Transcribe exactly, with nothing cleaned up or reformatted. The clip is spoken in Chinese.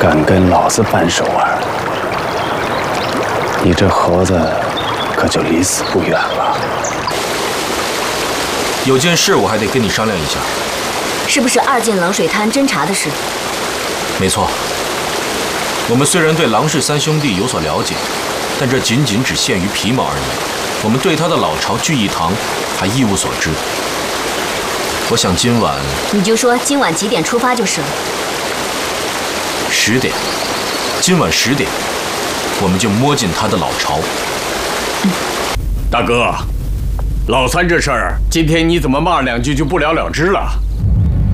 敢跟老子扳手腕，你这猴子可就离死不远了。 有件事我还得跟你商量一下。 是不是二进冷水滩侦查的事？ 没错。我们虽然对郎氏三兄弟有所了解，但这仅仅只限于皮毛而已。我们对他的老巢聚义堂还一无所知。我想今晚…… 你就说今晚几点出发就是了。 十点，今晚十点，我们就摸进他的老巢。 嗯、大哥，老三这事儿，今天你怎么骂两句就不了了之了？